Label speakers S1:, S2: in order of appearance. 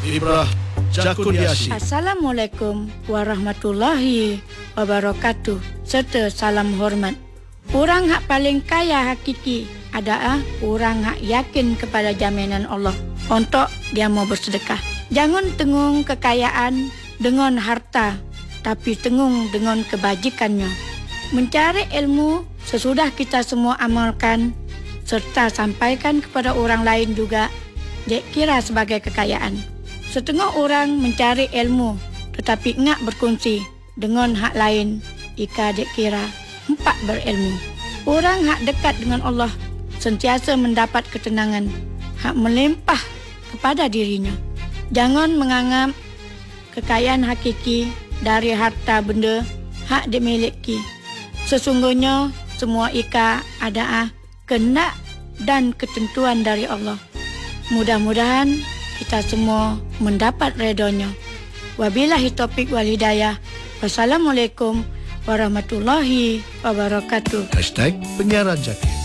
S1: Ibrah Jakundiasi.
S2: Assalamualaikum warahmatullahi wabarakatuh serta salam hormat. Orang hak paling kaya hakiki adalah orang hak yakin kepada jaminan Allah untuk dia mau bersedekah. Jangan tengung kekayaan dengan harta, tapi tengung dengan kebajikannya. Mencari ilmu sesudah kita semua amalkan serta sampaikan kepada orang lain juga dek kira sebagai kekayaan. Setengah orang mencari ilmu tetapi engak berkongsi dengan hak lain ika dek kira empat berilmu. Orang hak dekat dengan Allah sentiasa mendapat ketenangan, hak melimpah kepada dirinya. Jangan menganggap kekayaan hakiki dari harta benda hak dimiliki. Sesungguhnya semua ika adalah kehendak dan ketentuan dari Allah. Mudah-mudahan kita semua mendapat redanya. Wabillahi taufiq wal hidayah. Wassalamualaikum warahmatullahi wabarakatuh.
S1: #Penyiaran Jaki.